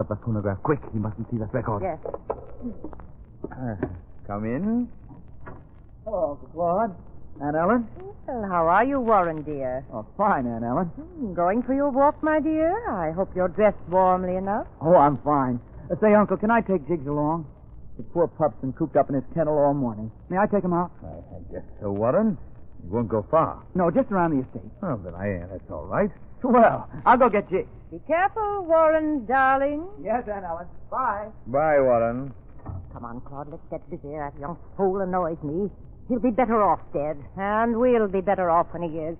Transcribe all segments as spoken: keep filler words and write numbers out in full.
the phonograph. Quick, he mustn't see that record. Yes. Uh, come in. Hello, Uncle Claude. Aunt Ellen? Well, how are you, Warren, dear? Oh, fine, Aunt Ellen. Hmm, going for your walk, my dear? I hope you're dressed warmly enough. Oh, I'm fine. Uh, say, Uncle, can I take Jiggs along? The poor pup's been cooped up in his kennel all morning. May I take him out? I, I guess so, Warren. You won't go far. No, just around the estate. Oh, then I, uh, that's all right. Well, I'll go get Jiggs. Be careful, Warren, darling. Yes, Aunt Ellen. Bye. Bye, Warren. Come on, Claude, let's get busy. That young fool annoys me. He'll be better off dead, and we'll be better off when he is.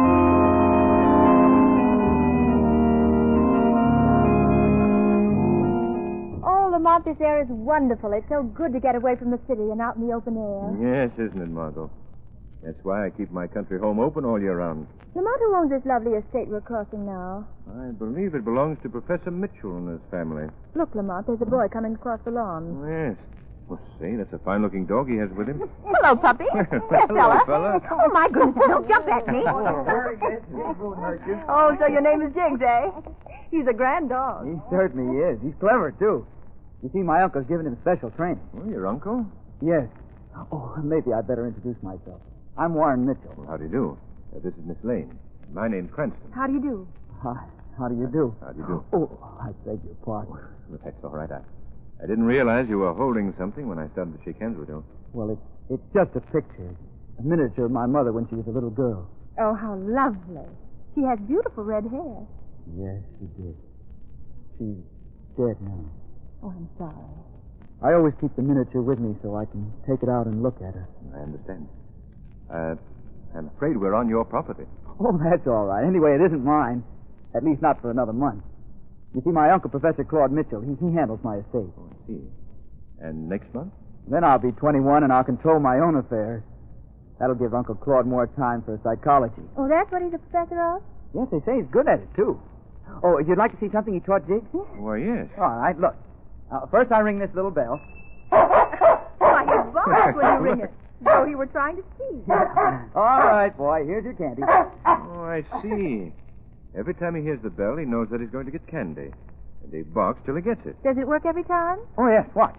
Oh, Lamont, this air is wonderful. It's so good to get away from the city and out in the open air. Yes, isn't it, Margot? That's why I keep my country home open all year round. Lamont, who owns this lovely estate we're crossing now? I believe it belongs to Professor Mitchell and his family. Look, Lamont, there's a boy coming across the lawn. Oh, yes. Well, say, that's a fine-looking dog he has with him. Hello, puppy. Hello, fella. fella. Oh, my goodness, don't jump at me. Very good. Jiggs won't hurt you. Oh, so your name is Jiggs, eh? He's a grand dog. He certainly is. He's clever, too. You see, my uncle's given him special training. Oh, your uncle? Yes. Oh, maybe I'd better introduce myself. I'm Warren Mitchell. Well, how do you do? Uh, this is Miss Lane. My name's Cranston. How do you do? Hi. How do you do? How do you do? Oh, I beg your pardon. Well, that's all right. I, I didn't realize you were holding something when I started to shake hands with you. Well, it's, it's just a picture. A miniature of my mother when she was a little girl. Oh, how lovely. She has beautiful red hair. Yes, she did. She's dead now. Oh, I'm sorry. I always keep the miniature with me so I can take it out and look at her. I understand. Uh, I'm afraid we're on your property. Oh, that's all right. Anyway, it isn't mine. At least not for another month. You see, my uncle, Professor Claude Mitchell, he, he handles my estate. Oh, I see. And next month? Then I'll be twenty-one and I'll control my own affairs. That'll give Uncle Claude more time for psychology. Oh, that's what he's a professor of? Yes, they say he's good at it, too. Oh, you'd like to see something he taught Jiggs? Why, yes. All right, look. Uh, first I ring this little bell. Why, he barks when you ring it. Though you were trying to speak. All right, boy, here's your candy. Oh, I see. Every time he hears the bell, he knows that he's going to get candy. And he barks till he gets it. Does it work every time? Oh, yes, watch.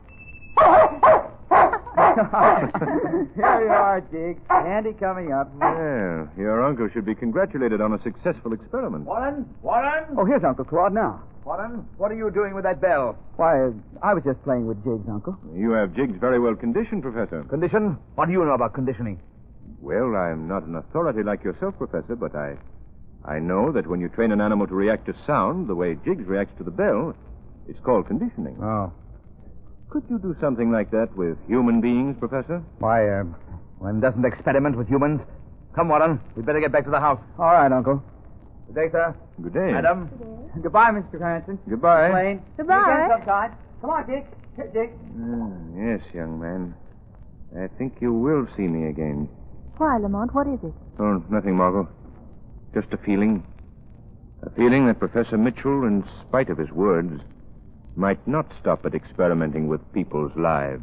Here you are, Jiggs. Candy coming up. Well, your uncle should be congratulated on a successful experiment. Warren? Warren? Oh, here's Uncle Claude now. Warren, what are you doing with that bell? Why, uh, I was just playing with Jiggs, Uncle. You have Jiggs very well conditioned, Professor. Condition? What do you know about conditioning? Well, I'm not an authority like yourself, Professor, but I... I know that when you train an animal to react to sound the way Jiggs reacts to the bell, it's called conditioning. Oh. Could you do something like that with human beings, Professor? Why, uh, one doesn't experiment with humans. Come, Warren, we'd better get back to the house. All right, Uncle. Good day, sir. Good day. Madam. Goodbye, Mister Cranston. Goodbye. Lane. Goodbye. See you again sometime. Come on, Jiggs. Here, Jiggs. Ah, yes, young man. I think you will see me again. Why, Lamont, what is it? Oh, nothing, Margot. Just a feeling. A feeling that Professor Mitchell, in spite of his words, might not stop at experimenting with people's lives.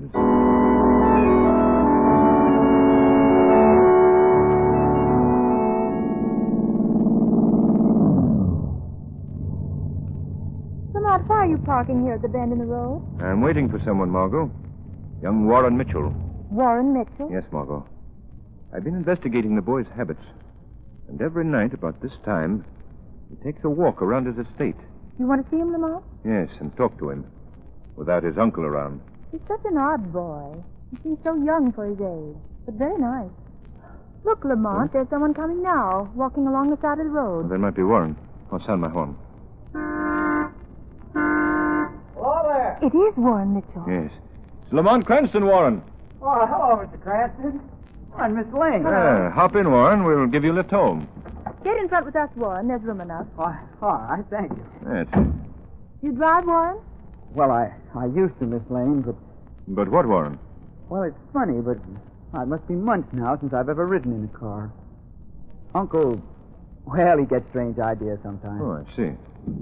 Lamont, why are you parking here at the bend in the road? I'm waiting for someone, Margot. Young Warren Mitchell. Warren Mitchell? Yes, Margot. I've been investigating the boy's habits. And every night about this time, he takes a walk around his estate. You want to see him, Lamont? Yes, and talk to him. Without his uncle around. He's such an odd boy. He seems so young for his age, but very nice. Look, Lamont, Huh? there's someone coming now, walking along the side of the road. Well, that might be Warren. I'll sound my horn. Hello there. It is Warren Mitchell. Yes. It's Lamont Cranston, Warren. Oh, hello, Mister Cranston. I'm Miss Lane. Ah, hop in, Warren. We'll give you a lift home. Get in front with us, Warren. There's room enough. Oh, all right, thank you. That's it. You drive, Warren? Well, I, I used to, Miss Lane, but, But what, Warren? well, it's funny, but it must be months now since I've ever ridden in a car. Uncle, well, he gets strange ideas sometimes. Oh, I see.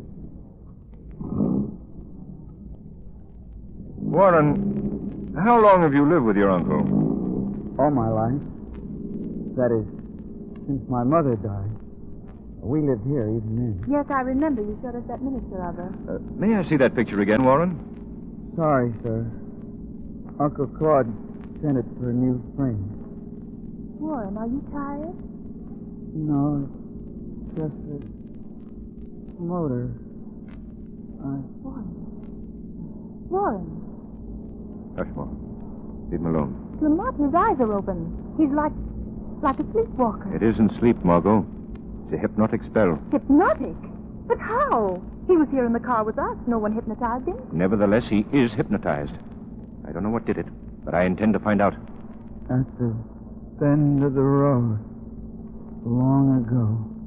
Warren, how long have you lived with your uncle? All my life. That is, since my mother died. We lived here even then. Yes, I remember you showed us that miniature of her. Uh, may I see that picture again, Warren? Sorry, sir. Uncle Claude sent it for a new frame. Warren, are you tired? No, it's just the motor. I... Warren. Warren. Rushmore, leave him alone. Lamont, his eyes are open. He's like, like a sleepwalker. It isn't sleep, Margot. It's a hypnotic spell. Hypnotic? But how? He was here in the car with us. No one hypnotized him. Nevertheless, he is hypnotized. I don't know what did it, but I intend to find out. At the bend of the road, long ago,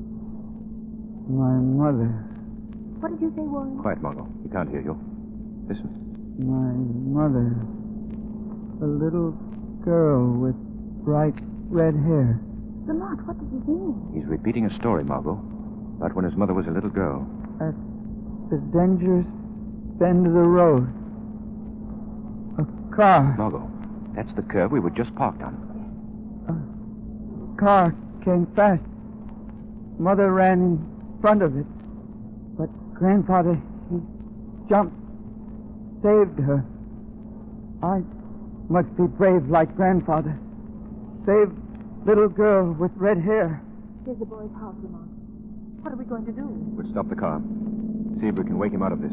my mother... What did you say, Warren? Quiet, Margot. He can't hear you. Listen. My mother, a little girl with bright red hair. Lamont, what does this mean? He's repeating a story, Margot, about when his mother was a little girl. At the dangerous bend of the road, a car... Margot, that's the curve we were just parked on. A car came fast. Mother ran in front of it. But Grandfather, he jumped, saved her. I must be brave like Grandfather. Save little girl with red hair. Here's the boy's house, Lamont. What are we going to do? We'll stop the car. See if we can wake him out of this.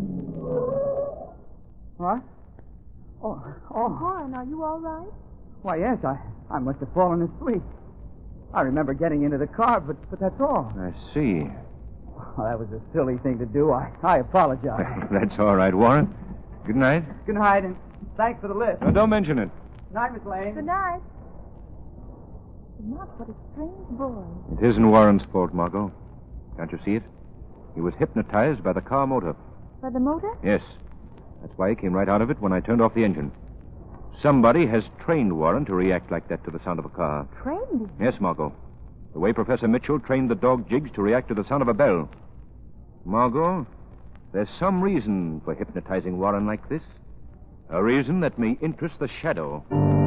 What? Oh, oh. Warren, are you all right? Why, yes, I, I must have fallen asleep. I remember getting into the car, but, but that's all. I see. Well, that was a silly thing to do. I, I apologize. That's all right, Warren. Good night. Good night, and thanks for the lift. No, don't mention it. Night, Miss Lane. Good night. Lamont, what a strange boy. It isn't Warren's fault, Margot. Can't you see it? He was hypnotized by the car motor. By the motor? Yes. That's why he came right out of it when I turned off the engine. Somebody has trained Warren to react like that to the sound of a car. Trained him? Yes, Margot. The way Professor Mitchell trained the dog Jiggs to react to the sound of a bell. Margot, there's some reason for hypnotizing Warren like this. A reason that may interest the Shadow.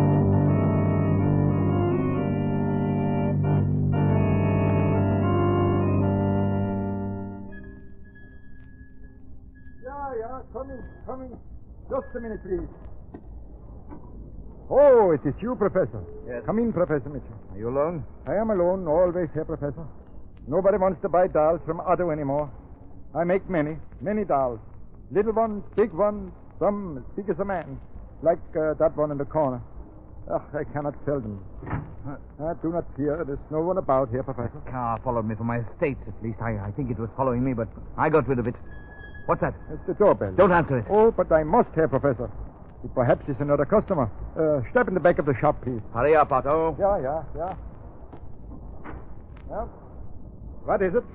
Yeah, yeah, coming, coming. Just a minute, please. Oh, it is you, Professor. Yes. Come in, Professor Mitchell. Are you alone? I am alone, always here, Professor. Nobody wants to buy dolls from Otto anymore. I make many, many dolls. Little ones, big ones, some as big as a man. Like uh, that one in the corner. Ugh, I cannot sell them. Uh, do not fear. There's no one about here, Professor. The car followed me from my estate, at least. I, I think it was following me, but I got rid of it. What's that? It's the doorbell. Don't answer it. Oh, but I must have, Professor. It perhaps is another customer. Uh, step in the back of the shop, please. Hurry up, Otto. Yeah, yeah, yeah. Yeah. What is it?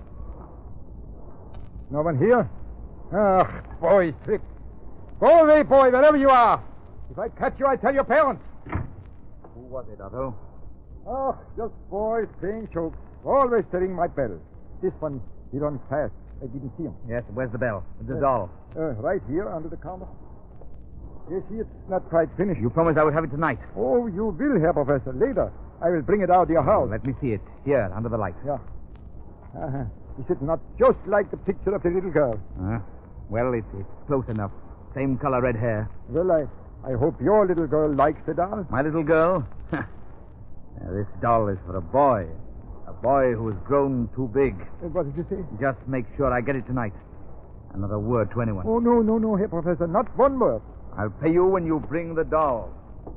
No one here? Ugh, boy, trip. Go away, boy, wherever you are. If I catch you, I tell your parents. Who was it, Otto? Oh, just boys playing jokes. Always to ring my bell. This one, he runs fast. I didn't see him. Yes, where's the bell? The Yes. doll. Uh, right here under the counter. You see, it's not quite finished. You promised I would have it tonight. Oh, you will, Herr Professor. Later, I will bring it out to your house. Let me see it. Here, under the light. Yeah. Uh-huh. Is it not just like the picture of the little girl? Uh, well, it, it's close enough. Same color red hair. Well, I, I hope your little girl likes the doll. My little girl? Now, this doll is for a boy. A boy who has grown too big. Uh, what did you say? Just make sure I get it tonight. Another word to anyone. Oh, no, no, no, Herr Professor. Not one word. I'll pay you when you bring the doll.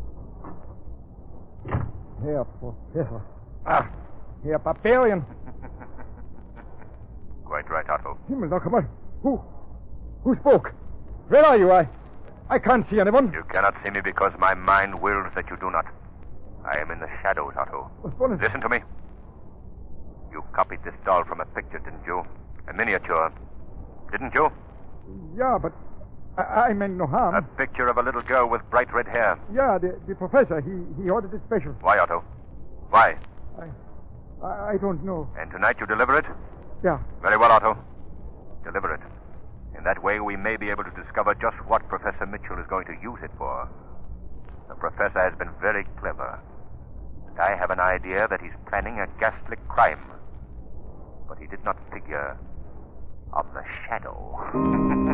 Herr Professor. Ah, Herr Barbarian. Quite right, Otto. Himmel, noch einmal. Who? Who spoke? Where are you? I, I can't see anyone. You cannot see me because my mind wills that you do not. I am in the shadows, Otto. What is it? Listen to me. You copied this doll from a picture, didn't you? A miniature. Didn't you? Yeah, but I, I meant no harm. A picture of a little girl with bright red hair. Yeah, the, the professor, he, he ordered it special. Why, Otto? Why? I, I, I don't know. And tonight you deliver it? Yeah. Very well, Otto. Deliver it. In that way, we may be able to discover just what Professor Mitchell is going to use it for. The professor has been very clever. And I have an idea that he's planning a ghastly crime. But he did not figure on the shadow.